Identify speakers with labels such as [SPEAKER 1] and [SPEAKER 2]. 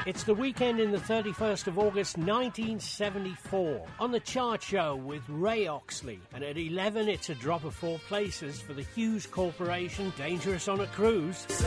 [SPEAKER 1] It's the weekend in the 31st of August 1974 on the Chart Show with Ray Oxley, and at 11 it's a drop of 4 places for the Hughes Corporation, Dangerous on a Cruise.